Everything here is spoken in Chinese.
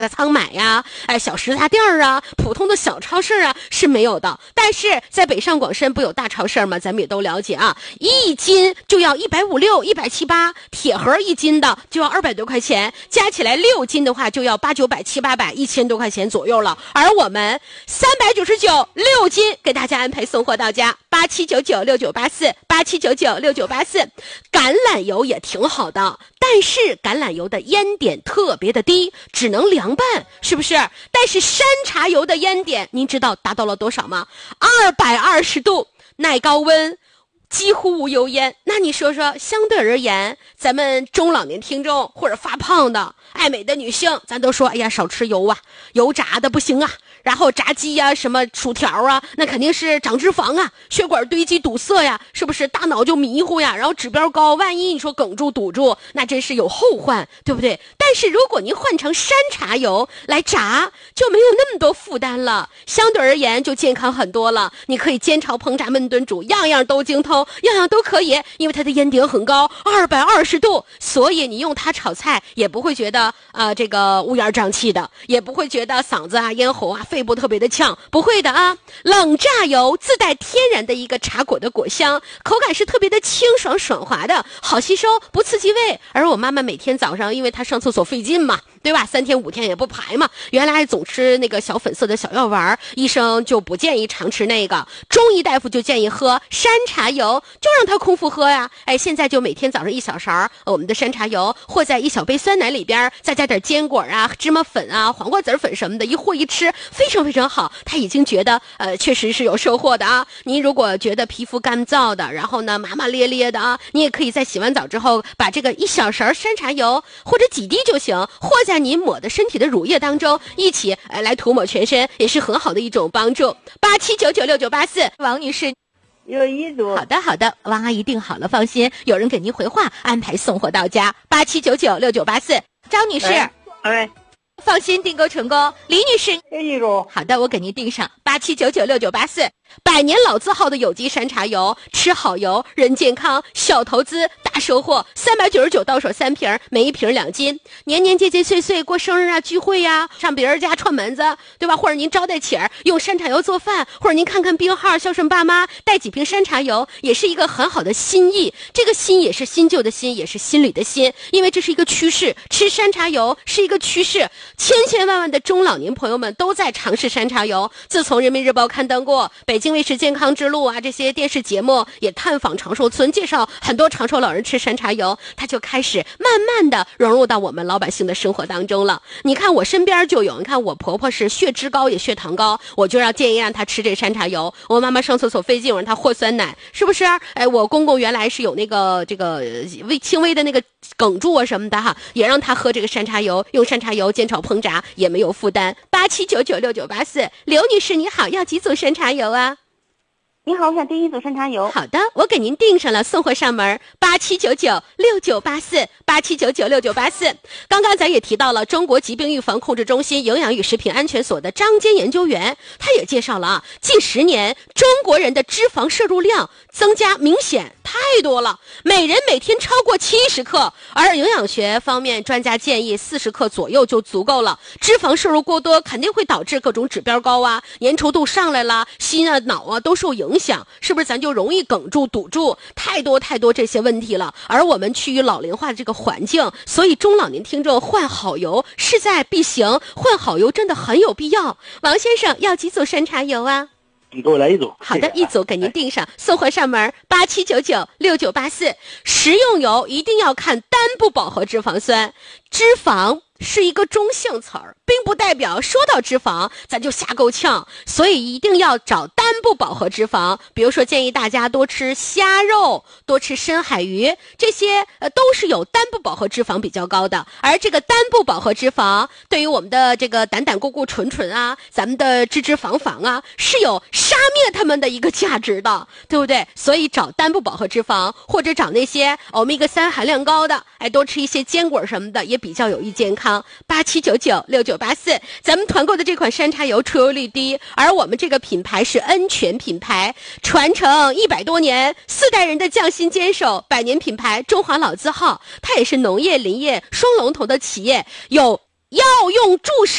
仓买呀，小食杂店啊，普通的小超市啊是没有的。但是在北上广深不有大超市吗？咱们也都了解啊，1斤就要156、178，铁盒1斤的就要200多块钱，加起来6斤的话就要800、900、700、800、1000多块钱左右了。而我们399，6斤给大家安排送货到家，87996984，87996984。橄榄油也挺好的，但是橄榄油的烟点特别的低，只能凉拌，是不是？但是山茶油的烟点您知道达到了多少吗？220度，耐高温，几乎无油烟。那你说说，相对而言，咱们中老年听众或者发胖的爱美的女性，咱都说哎呀少吃油啊，油炸的不行啊，然后炸鸡呀，什么薯条啊，那肯定是长脂肪啊，血管堆积堵塞呀，是不是大脑就迷糊呀，然后指标高，万一你说哽住堵住，那真是有后患，对不对？但是如果您换成山茶油来炸，就没有那么多负担了，相对而言就健康很多了。你可以煎炒烹炸焖炖煮，样样都精通，样样都可以，因为它的烟点很高，220度，所以你用它炒菜也不会觉得这个乌烟瘴气的，也不会觉得嗓子啊咽喉啊肺部特别的呛，不会的啊。冷榨油自带天然的一个茶果的果香，口感是特别的清爽爽滑的，好吸收，不刺激胃。而我妈妈每天早上因为她上厕所费劲嘛，对吧，3天5天也不排嘛，原来还总吃那个小粉色的小药丸，医生就不建议常吃那个，中医大夫就建议喝山茶油，就让她空腹喝呀。现在就每天早上1小勺我们的山茶油和在1小杯酸奶里边，再加点坚果啊、芝麻粉啊、黄瓜籽粉什么的，一和一吃，非常非常好。她已经觉得确实是有收获的啊。您如果觉得皮肤干燥的，然后呢麻麻咧咧的啊，你也可以在洗完澡之后把这个1小勺山茶油或者几滴就行，和在您抹的身体的乳液当中一起来涂抹全身，也是很好的一种帮助。87996984，王女士。 有一组。 好的好的，王阿姨订好了，放心，有人给您回话，安排送货到家。87996984，张女士，放心订购成功。李女士， 一组。 好的，我给您订上87996984，百年老字号的有机山茶油，吃好油，人健康，小投资大收获，399到手3瓶，每一瓶2斤。年年节节岁岁过生日啊、聚会呀、上别人家串门子，对吧？或者您招待起儿用山茶油做饭，或者您看看病号孝顺爸妈，带几瓶山茶油，也是一个很好的心意。这个心也是新旧的心，也是心里的心，因为这是一个趋势，吃山茶油是一个趋势，千千万万的中老年朋友们都在尝试山茶油。自从人民日报刊登过，北京卫视健康之路啊，这些电视节目也探访长寿村，介绍很多长寿老人吃山茶油，它就开始慢慢的融入到我们老百姓的生活当中了。你看我身边就有，你看我婆婆是血脂高也血糖高，我就要建议让她吃这山茶油。我妈妈上厕所费劲，我让她和酸奶，是不是？我公公原来是有那个轻微的那个哽住啊什么的哈，也让他喝这个山茶油，用山茶油煎炒烹炸也没有负担。87996984，刘女士你好，要几组山茶油啊？ 你好，我想订1组山茶油。 好的，我给您订上了，送货上门。87996984，87996984。刚刚咱也提到了中国疾病预防控制中心营养与食品安全所的张坚研究员，他也介绍了啊，近10年中国人的脂肪摄入量增加明显太多了，每人每天超过70克，而营养学方面专家建议40克左右就足够了。脂肪摄入过多肯定会导致各种指标高啊，粘稠度上来了，心啊脑啊都受影响，是不是咱就容易哽住堵住，太多这些问题了。而我们趋于老龄化的这个环境，所以中老年听众换好油势在必行，换好油真的很有必要。王先生要几组山茶油啊？ 你给我来1组。 好的，1组给您订上，送货上门。87996984，食用油一定要看单不饱和脂肪酸，脂肪是一个中性词儿，并不代表说到脂肪咱就瞎够呛，所以一定要找单不饱和脂肪。比如说建议大家多吃虾肉，多吃深海鱼，这些都是有单不饱和脂肪比较高的。而这个单不饱和脂肪对于我们的这个胆固固醇啊，咱们的脂肪啊，是有杀灭它们的一个价值的，对不对？所以找单不饱和脂肪，或者找那些欧米伽3含量高的，多吃一些坚果什么的也比较有益健康。87996984，咱们团购的这款山茶油出油率低，而我们这个品牌是恩泉品牌，传承100多年，4代人的匠心坚守，100年品牌，中华老字号，它也是农业林业双龙头的企业，有要用注射